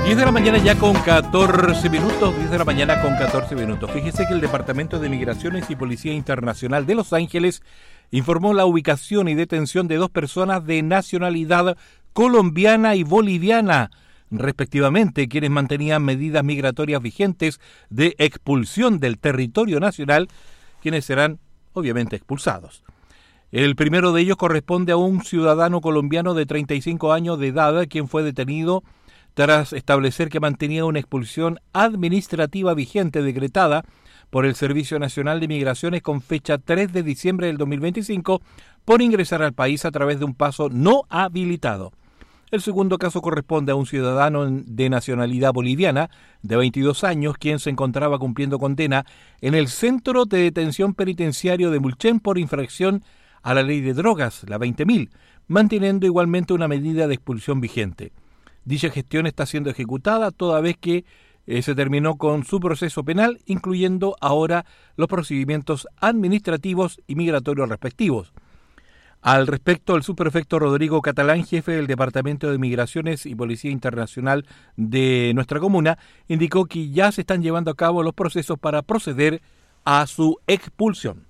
10 de la mañana ya con 14 minutos, 10 de la mañana con 14 minutos. Fíjese que el Departamento de Migraciones y Policía Internacional de Los Ángeles informó la ubicación y detención de 2 personas de nacionalidad colombiana y boliviana, respectivamente, quienes mantenían medidas migratorias vigentes de expulsión del territorio nacional, quienes serán obviamente expulsados. El primero de ellos corresponde a un ciudadano colombiano de 35 años de edad, quien fue detenido tras establecer que mantenía una expulsión administrativa vigente decretada por el Servicio Nacional de Migraciones con fecha 3 de diciembre del 2025 por ingresar al país a través de un paso no habilitado. El segundo caso corresponde a un ciudadano de nacionalidad boliviana de 22 años, quien se encontraba cumpliendo condena en el Centro de Detención Penitenciario de Mulchen por infracción a la ley de drogas, la 20.000, manteniendo igualmente una medida de expulsión vigente. Dicha gestión está siendo ejecutada toda vez que se terminó con su proceso penal, incluyendo ahora los procedimientos administrativos y migratorios respectivos. Al respecto, el subprefecto Rodrigo Catalán, jefe del Departamento de Migraciones y Policía Internacional de nuestra comuna, indicó que ya se están llevando a cabo los procesos para proceder a su expulsión.